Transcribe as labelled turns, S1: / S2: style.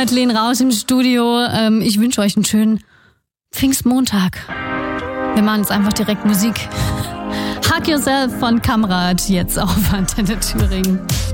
S1: Madeleine Rausch im Studio. Ich wünsche euch einen schönen Pfingstmontag. Wir machen jetzt einfach direkt Musik. Hug Yourself von Kamrat jetzt auf Antenne Thüringen.